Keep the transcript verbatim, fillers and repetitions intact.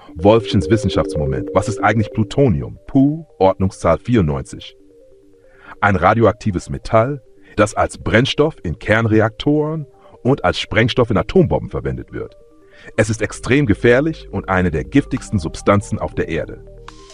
Wolffchens Wissenschaftsmoment. Was ist eigentlich Plutonium? Pu, Ordnungszahl vierundneunzig. Ein radioaktives Metall, das als Brennstoff in Kernreaktoren und als Sprengstoff in Atombomben verwendet wird. Es ist extrem gefährlich und eine der giftigsten Substanzen auf der Erde.